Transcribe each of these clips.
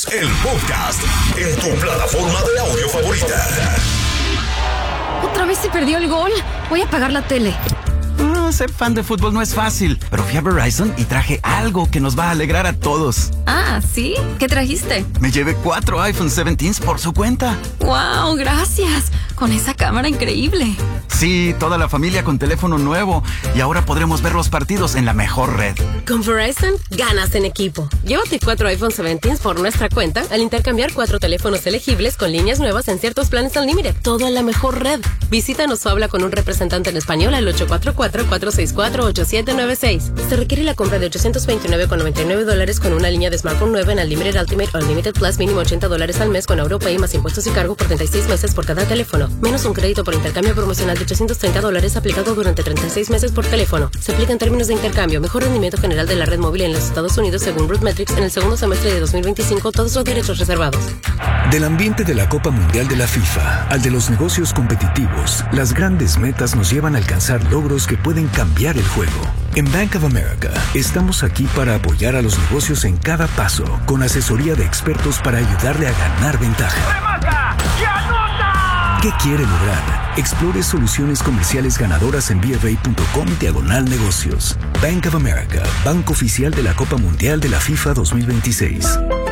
El podcast en tu plataforma de audio favorita. ¿Otra vez se perdió el gol? Voy a apagar la tele. Ser fan de fútbol no es fácil, pero fui a Verizon y traje algo que nos va a alegrar a todos. Ah, ¿sí? ¿Qué trajiste? Me llevé 4 iPhone 17s por su cuenta. ¡Wow! ¡Gracias! Con esa cámara increíble. Sí, toda la familia con teléfono nuevo. Y ahora podremos ver los partidos en la mejor red. Con Verizon, ganas en equipo. Llévate 4 iPhone 17s por nuestra cuenta al intercambiar 4 teléfonos elegibles con líneas nuevas en ciertos planes Unlimited. Todo en la mejor red. Visítanos o habla con un representante en español al 844-464-8796. Se requiere la compra de $829.99 con una línea de smartphone nueva en Unlimited Ultimate o Unlimited Plus, mínimo $80 al mes con AuroPay más impuestos y cargo por 36 meses por cada teléfono. Menos un crédito por intercambio promocional de $830 aplicado durante 36 meses por teléfono. Se aplica en términos de intercambio. Mejor rendimiento general de la red móvil en los Estados Unidos según RootMetrics en el segundo semestre de 2025. Todos los derechos reservados. Del ambiente de la Copa Mundial de la FIFA al de los negocios competitivos, las grandes metas nos llevan a alcanzar logros que pueden cambiar el juego. En Bank of America estamos aquí para apoyar a los negocios en cada paso, con asesoría de expertos para ayudarle a ganar ventaja. ¡Remata! ¡Y anota! ¿Qué quiere lograr? Explore soluciones comerciales ganadoras en BofA.com/negocios. Bank of America, banco oficial de la Copa Mundial de la FIFA 2026.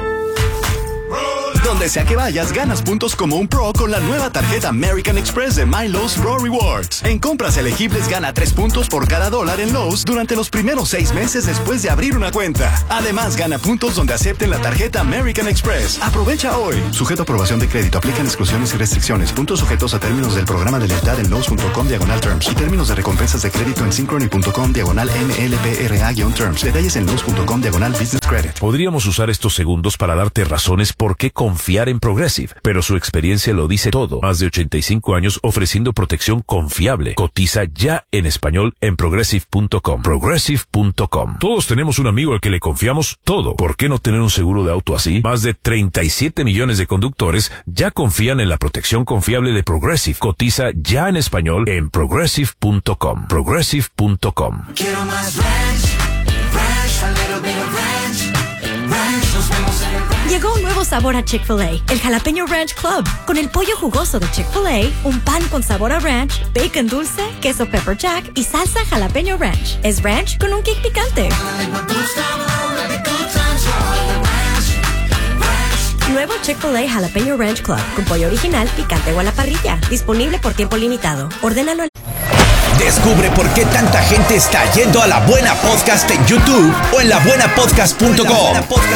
Donde sea que vayas, ganas puntos como un pro con la nueva tarjeta American Express de My Lowe's Pro Rewards. En compras elegibles, gana 3 puntos por cada $1 en Lowe's durante los primeros 6 meses después de abrir una cuenta. Además, gana puntos donde acepten la tarjeta American Express. Aprovecha hoy. Sujeto a aprobación de crédito. Aplican exclusiones y restricciones. Puntos sujetos a términos del programa de lealtad en Lowe's.com/terms y términos de recompensas de crédito en Synchrony.com/MLPRA-terms. Detalles en Lowe's.com/business credit. Podríamos usar estos segundos para darte razones por qué confiar en Progressive, pero su experiencia lo dice todo. Más de 85 años ofreciendo protección confiable. Cotiza ya en español en Progressive.com. Progressive.com. Todos tenemos un amigo al que le confiamos todo. ¿Por qué no tener un seguro de auto así? Más de 37 millones de conductores ya confían en la protección confiable de Progressive. Cotiza ya en español en Progressive.com. Progressive.com. Quiero más ranch, ranch, a little bit of ranch. Nos vemos en el ranch. Llegó un nuevo sabor a Chick-fil-A, el Jalapeño Ranch Club. Con el pollo jugoso de Chick-fil-A, un pan con sabor a ranch, bacon dulce, queso pepper jack y salsa jalapeño ranch. Es ranch con un kick picante. Nuevo Chick-fil-A Jalapeño Ranch Club, con pollo original, picante o a la parrilla. Disponible por tiempo limitado. Ordénalo al... Descubre por qué tanta gente está yendo a La Buena Podcast en YouTube o en labuenapodcast.com.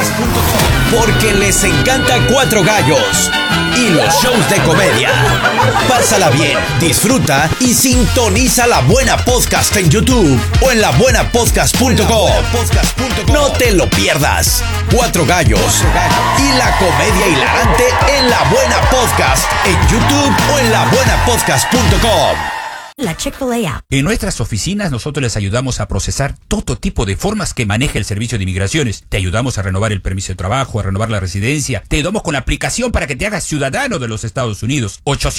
Porque les encanta Cuatro Gallos y los shows de comedia. Pásala bien, disfruta y sintoniza La Buena Podcast en YouTube o en labuenapodcast.com. No te lo pierdas. Cuatro Gallos y la comedia hilarante en La Buena Podcast en YouTube o en labuenapodcast.com. La Chick-fil-A app. En nuestras oficinas nosotros les ayudamos a procesar todo tipo de formas que maneja el Servicio de Inmigraciones. Te ayudamos a renovar el permiso de trabajo, a renovar la residencia. Te ayudamos con la aplicación para que te hagas ciudadano de los Estados Unidos.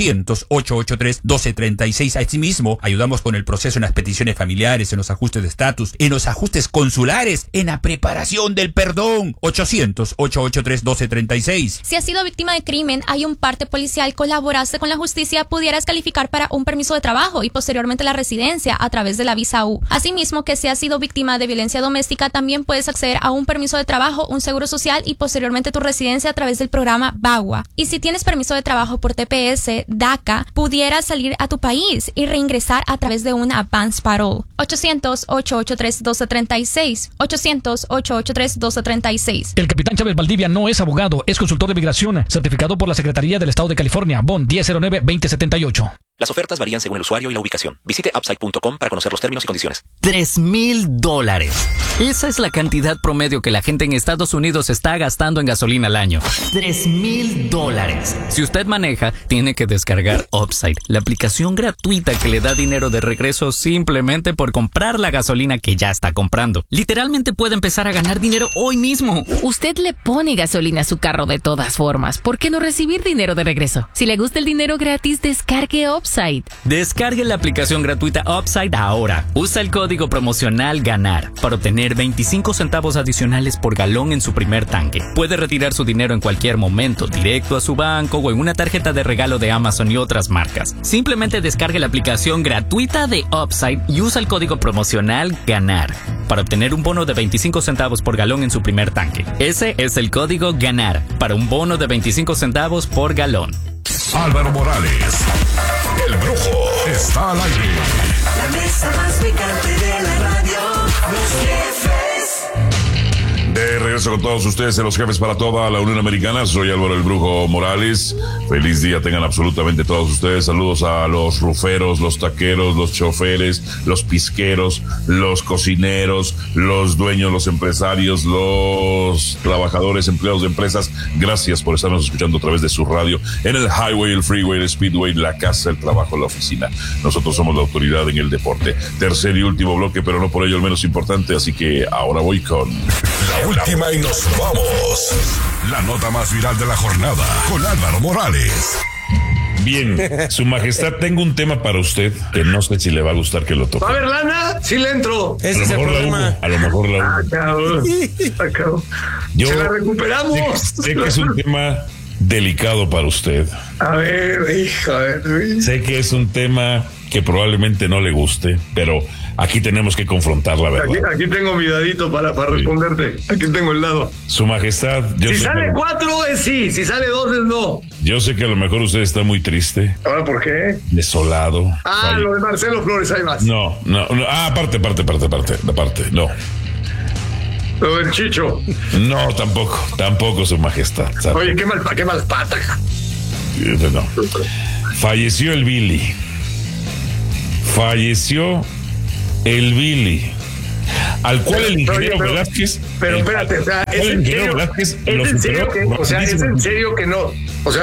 800-883-1236. Asimismo, ayudamos con el proceso en las peticiones familiares, en los ajustes de estatus, en los ajustes consulares, en la preparación del perdón. 800-883-1236. Si has sido víctima de crimen, hay un parte policial, colaboraste con la justicia, pudieras calificar para un permiso de trabajo y posteriormente la residencia a través de la visa U. Asimismo, que si has sido víctima de violencia doméstica, también puedes acceder a un permiso de trabajo, un seguro social y posteriormente tu residencia a través del programa VAWA. Y si tienes permiso de trabajo por TPS, DACA, pudieras salir a tu país y reingresar a través de una advance parole. 800-883-1236. 800-883-1236. El capitán Chávez Valdivia no es abogado, es consultor de migración, certificado por la Secretaría del Estado de California, BON 1009-2078. Las ofertas varían según el usuario y la ubicación. Visite Upside.com para conocer los términos y condiciones. $3,000. Esa es la cantidad promedio que la gente en Estados Unidos está gastando en gasolina al año. $3,000. Si usted maneja, tiene que descargar Upside, la aplicación gratuita que le da dinero de regreso simplemente por comprar la gasolina que ya está comprando. Literalmente puede empezar a ganar dinero hoy mismo. Usted le pone gasolina a su carro de todas formas. ¿Por qué no recibir dinero de regreso? Si le gusta el dinero gratis, descargue Upside Upside. Descargue la aplicación gratuita Upside ahora. Usa el código promocional GANAR para obtener 25 centavos adicionales por galón en su primer tanque. Puede retirar su dinero en cualquier momento, directo a su banco o en una tarjeta de regalo de Amazon y otras marcas. Simplemente descargue la aplicación gratuita de Upside y usa el código promocional GANAR para obtener un bono de 25 centavos por galón en su primer tanque. Ese es el código GANAR para un bono de 25 centavos por galón. Álvaro Morales, el Brujo, está al aire. La mesa más picante de la radio, los jefes. De regreso con todos ustedes en Los Jefes para toda la Unión Americana. Soy Álvaro el Brujo Morales. Feliz día tengan absolutamente todos ustedes. Saludos a los ruferos, los taqueros, los choferes, los pisqueros, los cocineros, los dueños, los empresarios, los trabajadores, empleados de empresas. Gracias por estarnos escuchando a través de su radio en el highway, el freeway, el speedway, la casa, el trabajo, la oficina. Nosotros somos la autoridad en el deporte. Tercer y último bloque, pero no por ello el menos importante. Así que ahora voy con la última y nos vamos. La nota más viral de la jornada con Álvaro Morales. Bien, Su Majestad, tengo un tema para usted que no sé si le va a gustar que lo toque. A ver, lana, sí le entro. A lo mejor la hubo. Se la recuperamos. Sé que es un tema delicado para usted. A ver, hijo, a ver. Sé que es un tema que probablemente no le guste, pero aquí tenemos que confrontar la verdad. Aquí tengo mi dadito para responderte. Aquí tengo el dado. Su Majestad, si sale 4 es sí, si sale 2 es no. Yo sé que a lo mejor usted está muy triste. ¿Ahora por qué? Desolado. Lo de Marcelo Flores, ahí más. No. Aparte, no. Lo del Chicho. No, tampoco, Su Majestad. ¿Sabe? Oye, qué mal pata. No. Falleció el Billy. Al cual el ingeniero Velázquez. Pero espérate, o sea, ¿es en serio? ¿Es en serio que no?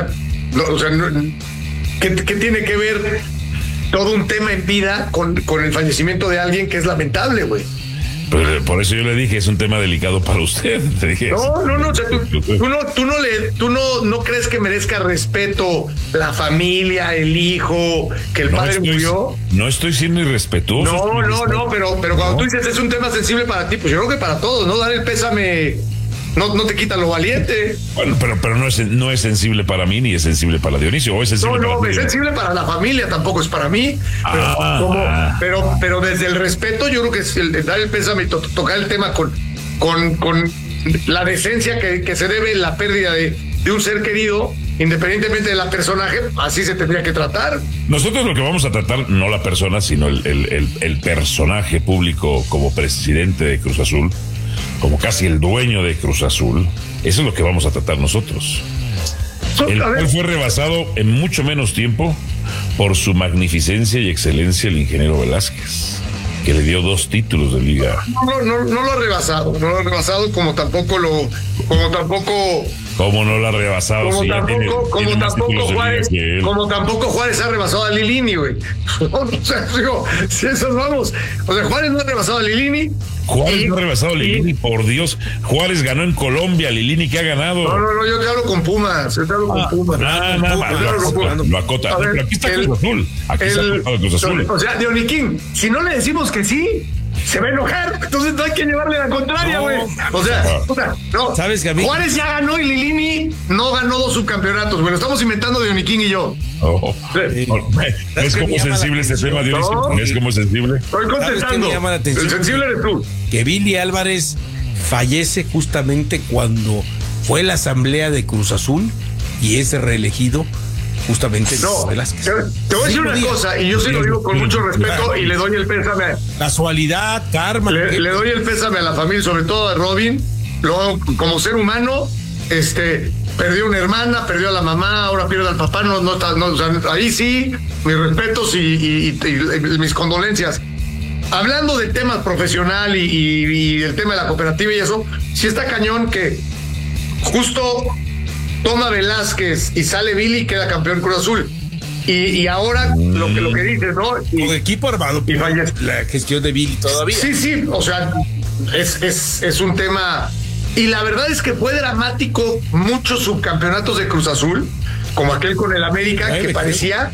¿Qué tiene que ver todo un tema en vida con el fallecimiento de alguien que es lamentable, güey? Pues por eso yo le dije, es un tema delicado para usted. No, o sea, tú no crees que merezca respeto la familia, el hijo, que el padre murió. No estoy siendo irrespetuoso. No, pero cuando tú dices es un tema sensible para ti, pues yo creo que para todos, ¿no? Dar el pésame no te quita lo valiente. Bueno, pero no es sensible para mí ni es sensible para Dionisio. ¿O es sensible es sensible para la familia, tampoco es para mí. Pero desde el respeto, yo creo que es el dar el pésame y tocar el tema con la decencia que se debe la pérdida de un ser querido, independientemente de la personaje, así se tendría que tratar. Nosotros lo que vamos a tratar, no la persona, sino el personaje público como presidente de Cruz Azul, como casi el dueño de Cruz Azul. Eso es lo que vamos a tratar nosotros. El cual fue rebasado en mucho menos tiempo por su magnificencia y excelencia el ingeniero Velázquez, que le dio 2 títulos de liga. No lo ha rebasado, como tampoco ¿Cómo no lo ha rebasado? Como tampoco Juárez ha rebasado a Lilini, güey. Si esos vamos. O sea, Juárez no ha rebasado a Lilini. Juárez no ha rebasado a Lilini, por Dios. Juárez ganó en Colombia, Lilini, ¿qué ha ganado? No, yo te hablo con Pumas. Lo acota. Pero aquí está Cruz Azul. Aquí está Cruz Azul. O sea, Dioniquín, si no le decimos que sí, se va a enojar, entonces no hay que llevarle la contraria, güey. No. ¿Sabes que a mí? Juárez ya ganó y Lilini no ganó 2 subcampeonatos, güey. Lo estamos inventando Dioniquín y yo. ¿Es como sensible este tema, Dionisio? ¿Es como sensible? Estoy contestando. Me llama la atención. El sensible eres tú. Que Billy Álvarez fallece justamente cuando fue la asamblea de Cruz Azul y es reelegido justamente Velázquez. Te voy a decir una cosa, y yo sí lo digo con mucho respeto y le doy el pésame. Casualidad, karma. Le doy el pésame a la familia, sobre todo a Robin. Como ser humano, perdió una hermana, perdió a la mamá, ahora pierde al papá. O sea, ahí sí, mis respetos y mis condolencias. Hablando del tema profesional y el tema de la cooperativa y eso, sí está cañón que justo toma Velázquez y sale Billy, queda campeón Cruz Azul. Y ahora lo que dices, ¿no? Con equipo armado, y la gestión de Billy todavía. Sí, o sea, es un tema. Y la verdad es que fue dramático muchos subcampeonatos de Cruz Azul, como aquel con el América, que parecía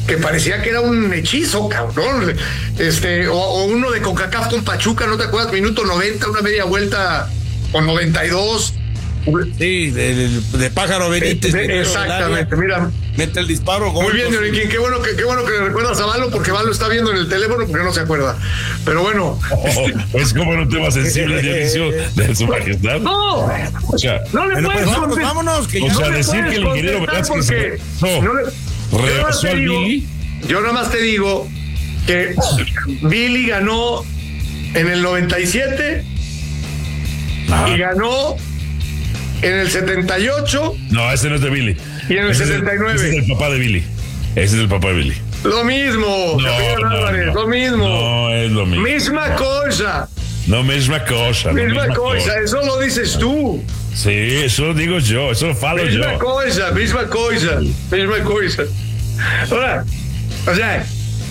que parecía que era un hechizo, cabrón. O uno de CONCACAF con Pachuca, ¿no te acuerdas? Minuto 90, una media vuelta, o 92. Sí, de Pájaro Benítez. Exactamente, mira. Mete el disparo. Muy bien, Yoriquín, qué bueno que le recuerdas a Valo, porque Valo está viendo en el teléfono porque no se acuerda. Pero bueno. Es como en un tema sensible de inicio de su majestad. No, o sea, no le puedes vámonos. Que o sea, decir que el ingeniero Velázquez rebasó al Billy. Yo nada más te digo que Billy ganó en el 97 y ganó en el 78. No, ese no es de Billy. Y en el 79. Ese es el papá de Billy. Ese es el papá de Billy. Lo mismo. Lo mismo. No es lo mismo. Misma cosa. No, misma cosa. Misma cosa. Eso lo dices tú. Sí, eso lo digo yo. Eso lo falo yo. Misma cosa. Ahora, o sea,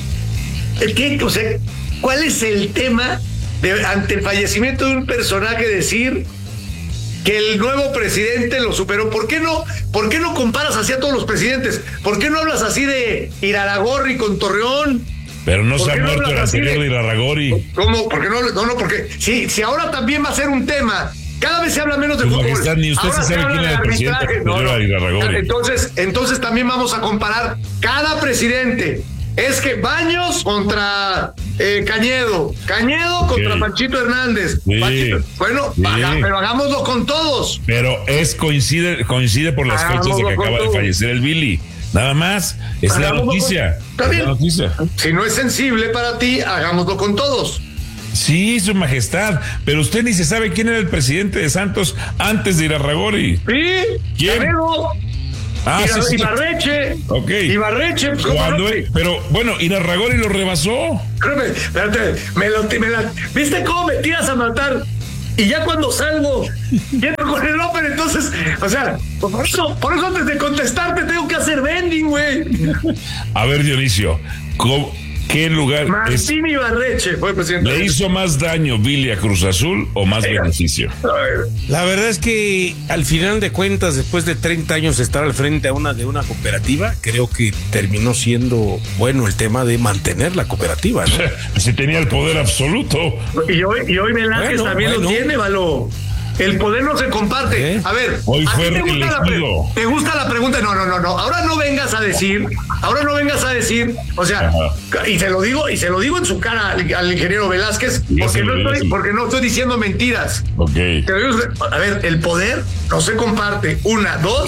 ¿cuál es el tema ante el fallecimiento de un personaje decir que el nuevo presidente lo superó? ¿Por qué no comparas así a todos los presidentes? ¿Por qué no hablas así de Irarrágorri con Torreón? Pero no se ha muerto el anterior de Irarrágorri. ¿Cómo? ¿Por qué no? Porque si ahora también va a ser un tema. Cada vez se habla menos de fútbol. Ni usted se sabe quién era el presidente. Entonces también vamos a comparar cada presidente. Es que Baños contra Cañedo contra Panchito Hernández. Sí. Bueno, pero hagámoslo con todos. Pero coincide por las fechas de que acaba de fallecer el Billy. Nada más, es la noticia. Si no es sensible para ti, hagámoslo con todos. Sí, su majestad, pero usted ni se sabe quién era el presidente de Santos antes de Irarrágorri. Sí, ¿quién? Sí. Ibarreche. Ok. Ibarreche. Pero bueno, Irarrágorri lo rebasó. Espérate, ¿viste cómo me tiras a matar? Y ya cuando salgo, lleno con el Open, entonces, o sea, por eso antes de contestarte tengo que hacer vending, güey. A ver, Dionisio, ¿qué lugar Martín Ibarreche fue presidente? ¿Le hizo más daño Billy a Cruz Azul o más beneficio? La verdad es que al final de cuentas, después de 30 años de estar al frente de una cooperativa, creo que terminó siendo bueno el tema de mantener la cooperativa, ¿no? Si tenía el poder absoluto. Y hoy Velázquez también lo tiene, Valo. El poder no se comparte. A ver, hoy fue ¿te gusta la pregunta? No. Ahora no vengas a decir, o sea, y se lo digo en su cara al ingeniero Velázquez, porque no estoy diciendo mentiras. Okay. A ver, el poder no se comparte. Una, dos,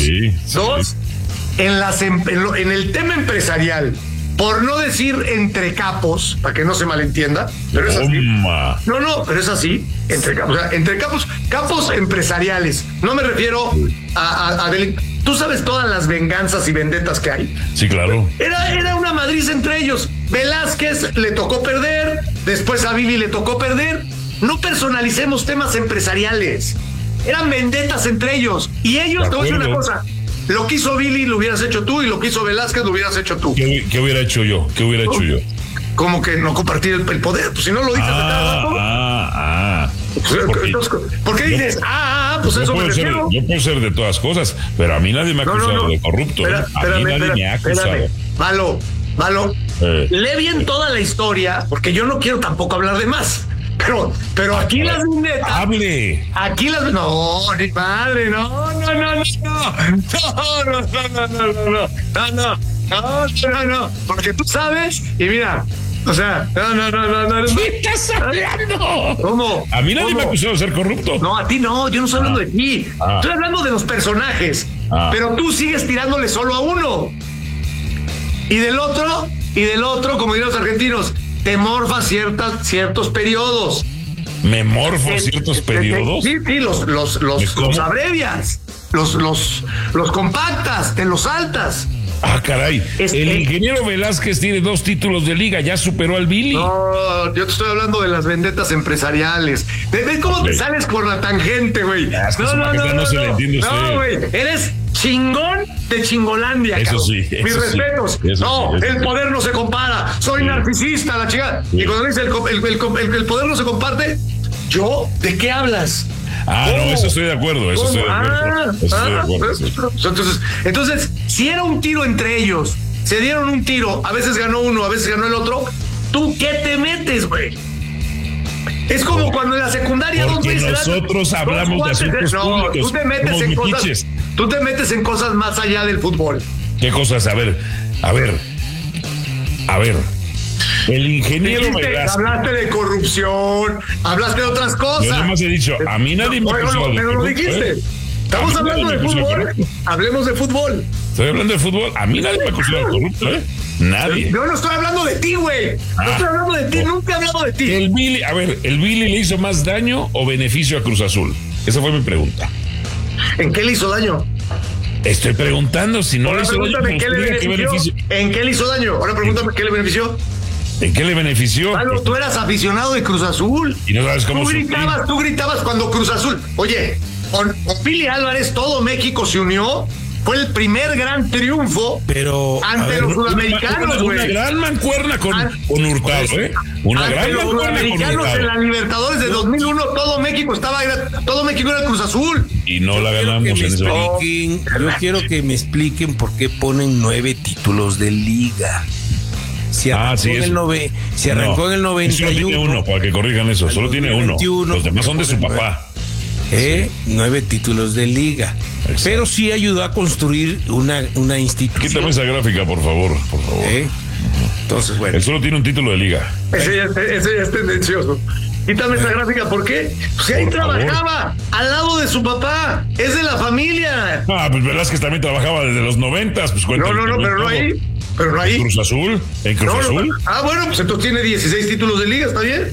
en el tema empresarial. Por no decir entre capos, para que no se malentienda, pero es así. No, pero es así. Entre capos empresariales. No me refiero a tú sabes todas las venganzas y vendetas que hay. Sí, claro. Era una madriz entre ellos. Velázquez le tocó perder, después a Billy le tocó perder. No personalicemos temas empresariales. Eran vendetas entre ellos. Y ellos, te voy a decir una cosa. Lo que hizo Billy lo hubieras hecho tú y lo que hizo Velázquez lo hubieras hecho tú. ¿Qué hubiera hecho yo? Como que no compartir el poder, pues si no lo dices de cada rato. ¿Por qué dices? Pues eso me refiero. Yo puedo ser de todas cosas, pero a mí nadie me ha acusado de corrupto. A mí nadie me ha acusado. Valo, lee bien toda la historia, porque yo no quiero tampoco hablar de más. Pero aquí las vendetas. ¡Hable! Aquí las. No, ni madre, no. No. Porque tú sabes, y mira. O sea, no. ¿Qué estás hablando? ¿Cómo? A mí nadie me ha acusado de ser corrupto. No, a ti no, yo no estoy hablando de ti. Estoy hablando de los personajes. Pero tú sigues tirándole solo a uno. Y del otro, como dirían los argentinos, te morfa ciertos periodos. ¿Me morfo ciertos periodos? Sí, los abrevias, los compactas, te los saltas. Caray. El ingeniero Velázquez tiene 2 títulos de liga, ya superó al Billy. No, yo te estoy hablando de las vendetas empresariales. ¿Ves cómo te sales por la tangente, güey? No se le entiende a usted. No, güey, eres chingón de Chingolandia. Eso sí. Mis respetos. El poder no se compara. Soy narcisista, la chingada. Y cuando dice el poder no se comparte, ¿de qué hablas? No, eso estoy de acuerdo. Entonces, si era un tiro entre ellos, se dieron un tiro, a veces ganó uno, a veces ganó el otro. ¿Tú qué te metes, güey? Es como cuando en la secundaria porque nosotros hablamos de asuntos públicos. Tú te metes en cosas más allá del fútbol. ¿Qué cosas? A ver. El ingeniero Velázquez. Hablaste de corrupción, hablaste de otras cosas. Yo nada más he dicho, a mí nadie me acusó. Pero lo dijiste. Estamos hablando de fútbol. Hablemos de fútbol. Estoy hablando de fútbol. A mí nadie me acusó de corrupto, Nadie. Yo no estoy hablando de ti, güey. No estoy hablando de ti, nunca he hablado de ti. ¿El Billy le hizo más daño o beneficio a Cruz Azul? Esa fue mi pregunta. ¿En qué le hizo daño? Estoy preguntando si no le hizo daño. ¿En qué le hizo daño? Ahora pregúntame qué le benefició. ¿En qué le benefició? Pablo, tú eras aficionado de Cruz Azul. Y no sabes cómo tú gritabas cuando Cruz Azul. Oye, con Billy Álvarez todo México se unió. Fue el primer gran triunfo ante los sudamericanos, güey. Una gran mancuerna con Hurtado, Una gran los sudamericanos en la Libertadores de 2001, todo México era Cruz Azul. Y no la ganamos en ese momento. Yo quiero que me expliquen por qué ponen 9 títulos de liga. Si arrancó en el 91. Solo tiene uno, para que corrijan eso. Solo tiene uno. Los demás son de su papá. 9 títulos de liga. Exacto. Pero sí ayudó a construir una institución. Quítame esa gráfica, por favor. Entonces, bueno. Él solo tiene un título de liga. Ese ya es tendencioso. Quítame esa gráfica, ¿por qué? Pues ahí trabajaba al lado de su papá. Es de la familia. Pues Velázquez también trabajaba desde los 90. Pues no, pero no ahí. Pero no ahí. ¿En Cruz Azul? Azul? Bueno, pues entonces tiene 16 títulos de liga, ¿está bien?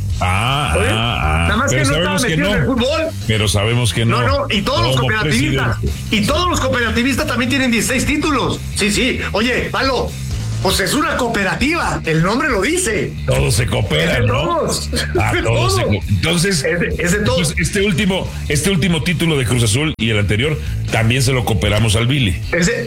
Nada más que no estaba metido en el fútbol. Pero sabemos que no. No, y todos los cooperativistas. Y todos los cooperativistas también tienen 16 títulos. Sí. Oye, Palo, pues es una cooperativa, el nombre lo dice. Todos se cooperan, ¿no? Todos. Entonces, es de todos. Este último título de Cruz Azul y el anterior también se lo cooperamos al Billy.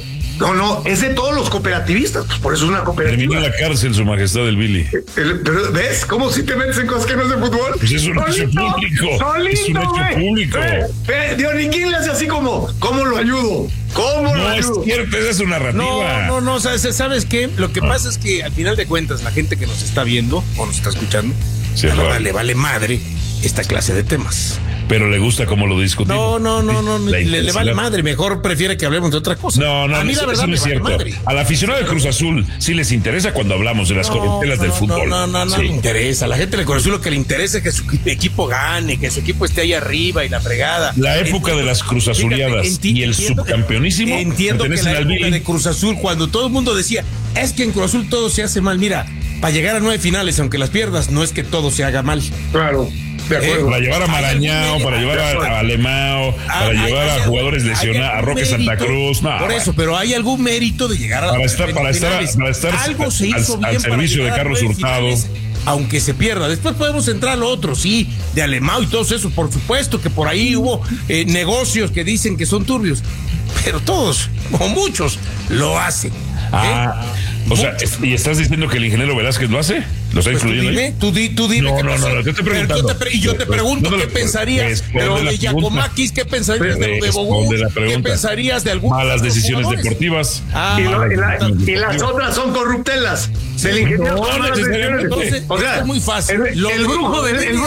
No, es de todos los cooperativistas, pues por eso es una cooperativa. Terminó en la cárcel su majestad el Billy. Pero ¿ves cómo si te metes en cosas que no es de fútbol? Pues es un hecho público. Es un hecho público. Dioniquín le hace así como, ¿cómo lo ayudo? ¿Cómo lo ayudo? No es cierto, esa es una narrativa. No, ¿sabes qué? Lo que pasa es que al final de cuentas la gente que nos está viendo o nos está escuchando le vale madre esta clase de temas. Pero le gusta cómo lo discutimos. No, le vale madre. Mejor prefiere que hablemos de otra cosa. No, a mí la verdad eso no es cierto. Al aficionado de Cruz Azul sí les interesa cuando hablamos de las corruptelas del fútbol. No le interesa. A la gente de Cruz Azul lo que le interesa es que su equipo gane, que su equipo esté ahí arriba y la fregada. La época de las Cruz Azuliadas y el subcampeonísimo. Entiendo que la época de Cruz Azul, cuando todo el mundo decía, es que en Cruz Azul todo se hace mal. Mira, para llegar a 9 finales, aunque las pierdas, no es que todo se haga mal. Claro. Para llevar a Marañao, para llevar a Alemão, para llevar a jugadores lesionados, a Roque Santa Cruz. Por eso, pero hay algún mérito de llegar a para estar algo se hizo al servicio de Carlos Hurtado. Aunque se pierda. Después podemos entrar a lo otro, sí, de Alemão y todo eso. Por supuesto que por ahí hubo negocios que dicen que son turbios. Pero todos, o muchos, lo hacen. O sea, ¿y estás diciendo que el ingeniero Velázquez lo hace? ¿Lo está incluyendo ahí? Tú dime. No, te estoy preguntando. Y yo te pregunto, ¿qué pensarías de lo de Giacomakis? ¿Qué pensarías de lo de Bobó? ¿Qué pensarías de algunas malas decisiones deportivas? Y las otras son corruptelas. Del ingeniero. O sea, es muy fácil. El brujo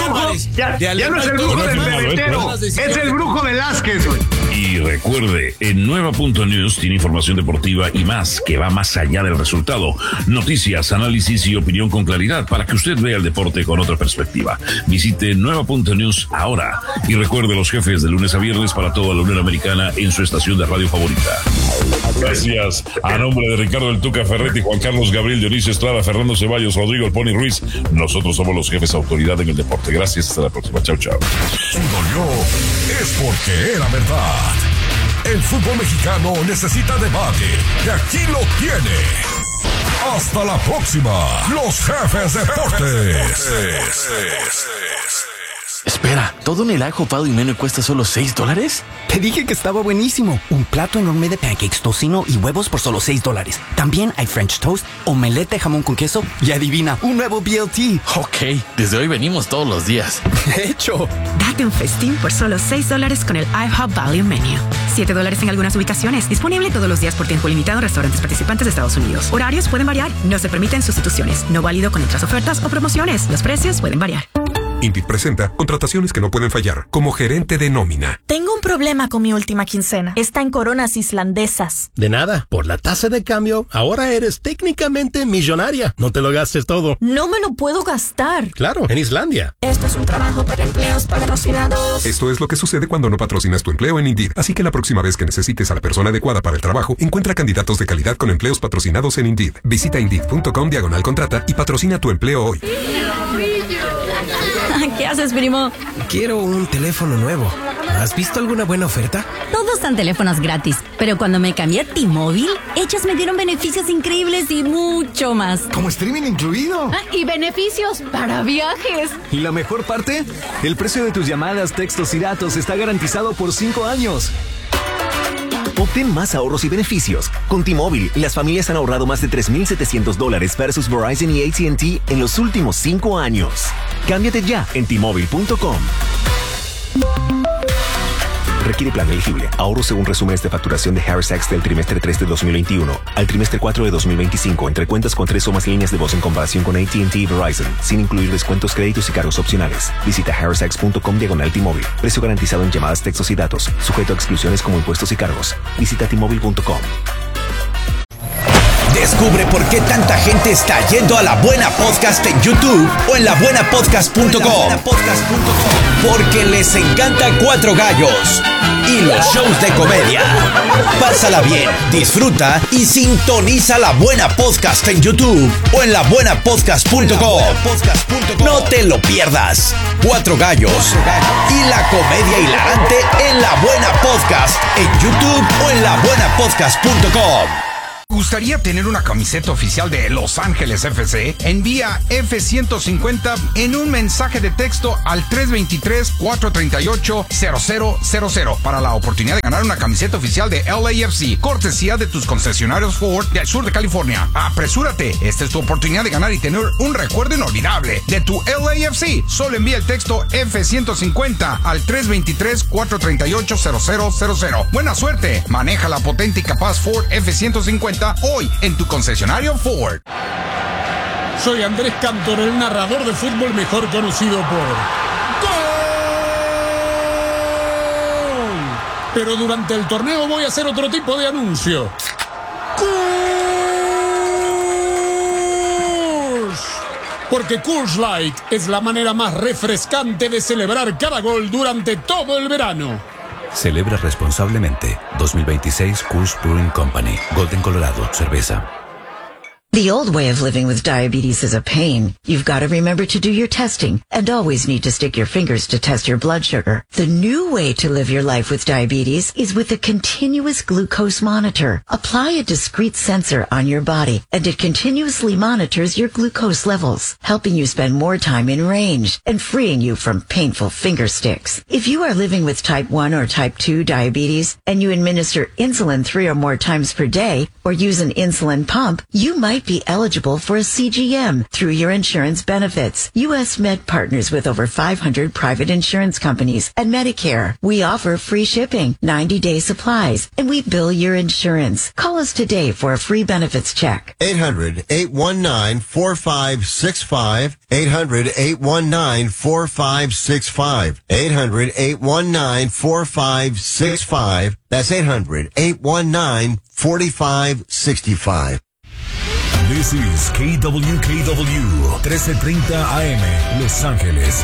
ya no es el brujo del Bebetero, es el brujo Velázquez, güey. Y recuerde, en Nueva.News tiene información deportiva y más que va más allá del resultado. Noticias, análisis y opinión con claridad para que usted vea el deporte con otra perspectiva. Visite Nueva.News ahora y recuerde los jefes de lunes a viernes para toda la Unión Americana en su estación de radio favorita. Gracias. A nombre de Ricardo El Tuca Ferretti, Juan Carlos Gabriel, Dionisio Estrada, Fernando Ceballos, Rodrigo El Pony Ruiz, nosotros somos los jefes autoridad en el deporte. Gracias, hasta la próxima. Chao. Si dolió, es porque era verdad. El fútbol mexicano necesita debate y aquí lo tiene. Hasta la próxima, los jefes deportes. Espera, ¿todo en el IHOP Value Menu cuesta solo $6? Te dije que estaba buenísimo. Un plato enorme de pancakes, tocino y huevos por solo $6. También hay French toast, omelette de jamón con queso y adivina, un nuevo BLT. Ok, desde hoy venimos todos los días. De hecho. Date un festín por solo $6 con el IHOP Value Menu. $7 en algunas ubicaciones. Disponible todos los días por tiempo limitado en restaurantes participantes de Estados Unidos. Horarios pueden variar. No se permiten sustituciones. No válido con otras ofertas o promociones. Los precios pueden variar. Indeed presenta contrataciones que no pueden fallar. Como gerente de nómina. Tengo un problema con mi última quincena. Está en coronas islandesas. De nada. Por la tasa de cambio, ahora eres técnicamente millonaria. No te lo gastes todo. No me lo puedo gastar. Claro, en Islandia. Esto es un trabajo para empleos patrocinados. Esto es lo que sucede cuando no patrocinas tu empleo en Indeed. Así que la próxima vez que necesites a la persona adecuada para el trabajo, encuentra candidatos de calidad con empleos patrocinados en Indeed. Visita Indeed.com/contrata y patrocina tu empleo hoy. ¿Qué haces, primo? Quiero un teléfono nuevo. ¿Has visto alguna buena oferta? Todos dan teléfonos gratis, pero cuando me cambié a T-Mobile, ellos me dieron beneficios increíbles y mucho más. ¿Como streaming incluido? Y beneficios para viajes. ¿Y la mejor parte? El precio de tus llamadas, textos y datos está garantizado por 5 años. Obtén más ahorros y beneficios. Con T-Mobile, las familias han ahorrado más de $3,700 versus Verizon y AT&T en los últimos 5 años. Cámbiate ya en T-Mobile.com. Requiere plan elegible. Ahorro según resúmenes de facturación de Harris X del trimestre 3 de 2021 al trimestre 4 de 2025 entre cuentas con 3 o más líneas de voz en comparación con AT&T y Verizon, sin incluir descuentos, créditos y cargos opcionales. Visita harrisx.com/T-Mobile. Precio garantizado en llamadas, textos y datos. Sujeto a exclusiones como impuestos y cargos. Visita T-Mobile.com. Descubre por qué tanta gente está yendo a La Buena Podcast en YouTube o en labuenapodcast.com. Porque les encanta Cuatro Gallos y los shows de comedia. Pásala bien, disfruta y sintoniza La Buena Podcast en YouTube o en labuenapodcast.com. No te lo pierdas. Cuatro Gallos y la comedia hilarante en La Buena Podcast en YouTube o en labuenapodcast.com. ¿Gustaría tener una camiseta oficial de Los Ángeles FC? Envía F-150 en un mensaje de texto al 323-438-0000 para la oportunidad de ganar una camiseta oficial de LAFC, cortesía de tus concesionarios Ford del sur de California. ¡Apresúrate! Esta es tu oportunidad de ganar y tener un recuerdo inolvidable de tu LAFC. Solo envía el texto F-150 al 323-438-0000. ¡Buena suerte! Maneja la potente y capaz Ford F-150 hoy en tu concesionario Ford. Soy Andrés Cantor, el narrador de fútbol mejor conocido por ¡Gol! Pero durante el torneo voy a hacer otro tipo de anuncio. ¡Coors! Porque Coors Light es la manera más refrescante de celebrar cada gol durante todo el verano. Celebra responsablemente. 2026 Coors Brewing Company. Golden, Colorado. Cerveza. The old way of living with diabetes is a pain. You've got to remember to do your testing and always need to stick your fingers to test your blood sugar. The new way to live your life with diabetes is with a continuous glucose monitor. Apply a discrete sensor on your body and it continuously monitors your glucose levels, helping you spend more time in range and freeing you from painful finger sticks. If you are living with type 1 or type 2 diabetes and you administer insulin 3 or more times per day or use an insulin pump, you might be eligible for a CGM through your insurance benefits. U.S. Med partners with over 500 private insurance companies and Medicare. We offer free shipping, 90-day supplies, and we bill your insurance. Call us today for a free benefits check. 800-819-4565. 800-819-4565. 800-819-4565. That's 800-819-4565. This is KWKW 1330 AM, Los Ángeles.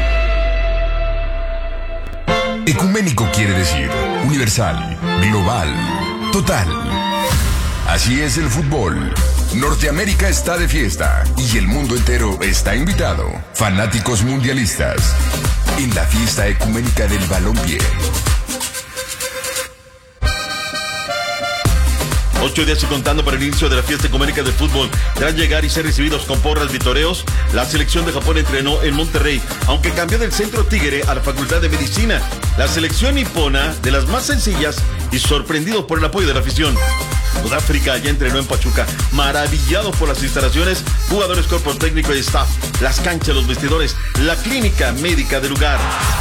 Ecuménico quiere decir universal, global, total. Así es el fútbol. Norteamérica está de fiesta y el mundo entero está invitado. Fanáticos mundialistas en la fiesta ecuménica del balompié. 8 días y contando para el inicio de la fiesta ecuménica de fútbol. Tras llegar y ser recibidos con porras, vitoreos, la selección de Japón entrenó en Monterrey, aunque cambió del Centro Tigre a la Facultad de Medicina. La selección nipona, de las más sencillas y sorprendidos por el apoyo de la afición. Sudáfrica ya entrenó en Pachuca, maravillado por las instalaciones, jugadores, cuerpo técnico y staff, las canchas, los vestidores, la clínica médica del lugar.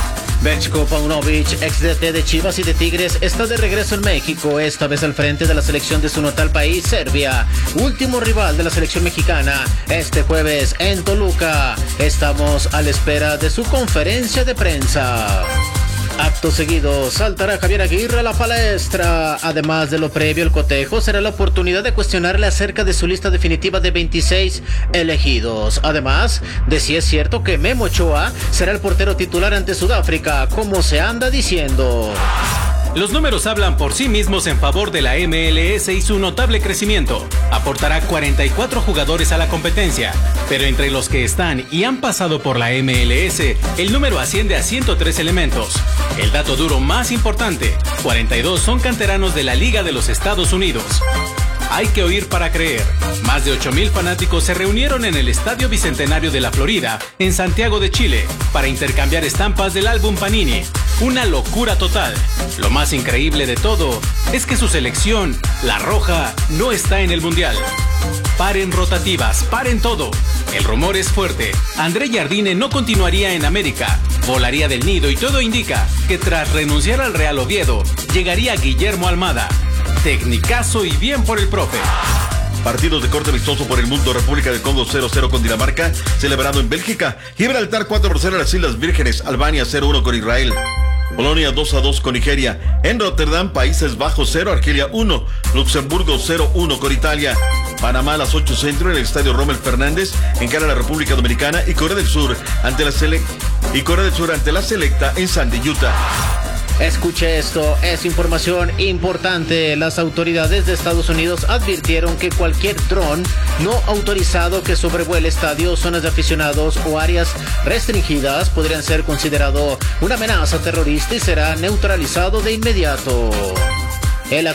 Veljko Paunovic, ex DT de Chivas y de Tigres, está de regreso en México, esta vez al frente de la selección de su natal país, Serbia, último rival de la selección mexicana, este jueves en Toluca. Estamos a la espera de su conferencia de prensa. Acto seguido, saltará Javier Aguirre a la palestra. Además de lo previo, el cotejo será la oportunidad de cuestionarle acerca de su lista definitiva de 26 elegidos. Además de si es cierto que Memo Ochoa será el portero titular ante Sudáfrica, como se anda diciendo. Los números hablan por sí mismos en favor de la MLS y su notable crecimiento. Aportará 44 jugadores a la competencia, pero entre los que están y han pasado por la MLS, el número asciende a 103 elementos. El dato duro más importante, 42 son canteranos de la Liga de los Estados Unidos. Hay que oír para creer. Más de 8,000 fanáticos se reunieron en el Estadio Bicentenario de la Florida, en Santiago de Chile, para intercambiar estampas del álbum Panini. Una locura total. Lo más increíble de todo es que su selección, la roja, no está en el Mundial. Paren rotativas, paren todo. El rumor es fuerte. André Jardine no continuaría en América. Volaría del nido y todo indica que tras renunciar al Real Oviedo, llegaría Guillermo Almada. Tecnicazo y bien por el profe. Partidos de corte amistoso por el mundo. República del Congo 0-0 con Dinamarca, celebrado en Bélgica. Gibraltar 4-0 a las Islas Vírgenes. Albania 0-1 con Israel. Polonia 2-2 con Nigeria. En Rotterdam, Países Bajos 0, Argelia 1. Luxemburgo 0-1 con Italia. Panamá a las 8 centro en el estadio Rommel Fernández encara a la República Dominicana y Corea del Sur ante la Selecta en Sandy, Utah. Escuche esto, es información importante. Las autoridades de Estados Unidos advirtieron que cualquier dron no autorizado que sobrevuele estadios, zonas de aficionados o áreas restringidas podrían ser considerado una amenaza terrorista y será neutralizado de inmediato.